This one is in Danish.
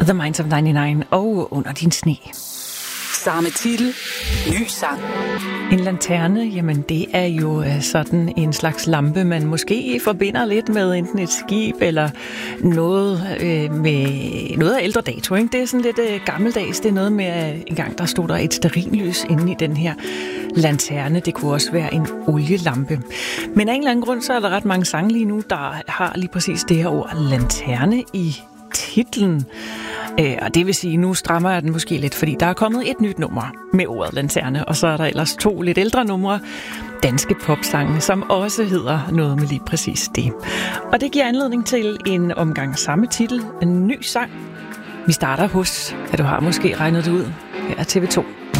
The Minds of 99 og Under din sne. Samme titel, ny sang. En lanterne, jamen det er jo sådan en slags lampe, man måske forbinder lidt med enten et skib eller noget med noget af ældre dato. Ikke? Det er sådan lidt gammeldags. Det er noget med, engang der stod der et stearinlys inde i den her lanterne. Det kunne også være en olielampe. Men af en eller anden grund, så er der ret mange sange lige nu, der har lige præcis det her ord lanterne i titlen. Og det vil sige, nu strammer jeg den måske lidt, fordi der er kommet et nyt nummer med ordet lanterne, og så er der ellers 2 lidt ældre numre, danske popsange, som også hedder noget med lige præcis det. Og det giver anledning til en omgang samme titel, en ny sang. Vi starter hos, du har måske regnet det ud, her er TV2.